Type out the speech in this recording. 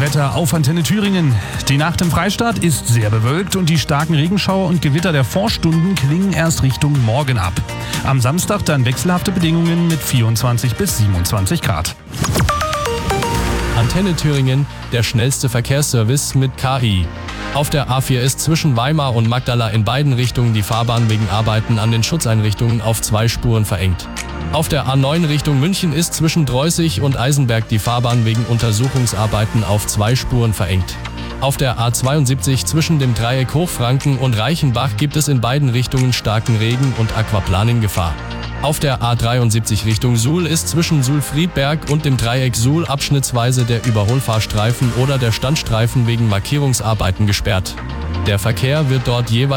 Wetter auf Antenne Thüringen. Die Nacht im Freistaat ist sehr bewölkt und die starken Regenschauer und Gewitter der Vorstunden klingen erst Richtung Morgen ab. Am Samstag dann wechselhafte Bedingungen mit 24 bis 27 Grad. Antenne Thüringen, der schnellste Verkehrsservice mit KI. Auf der A4 ist zwischen Weimar und Magdala in beiden Richtungen die Fahrbahn wegen Arbeiten an den Schutzeinrichtungen auf 2 Spuren verengt. Auf der A9 Richtung München ist zwischen Dreußig und Eisenberg die Fahrbahn wegen Untersuchungsarbeiten auf 2 Spuren verengt. Auf der A72 zwischen dem Dreieck Hochfranken und Reichenbach gibt es in beiden Richtungen starken Regen und Aquaplaning-Gefahr. Auf der A73 Richtung Suhl ist zwischen Suhl-Friedberg und dem Dreieck Suhl abschnittsweise der Überholfahrstreifen oder der Standstreifen wegen Markierungsarbeiten gesperrt. Der Verkehr wird dort jeweils